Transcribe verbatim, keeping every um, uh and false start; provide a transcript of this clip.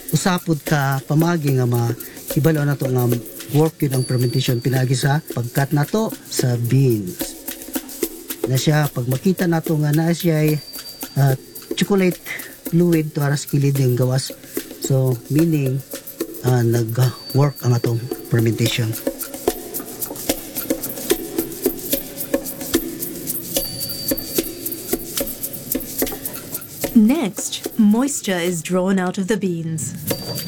usapod ka pamagi nga ma hibalo na to nga work yun ang fermentation pinagi sa pagkat nato sa beans na siya pag makita nato nga na siya ay uh, chocolate fluid to aras kilid yung gawas, so meaning uh, nag work ang atong fermentation. Next, moisture is drawn out of the beans.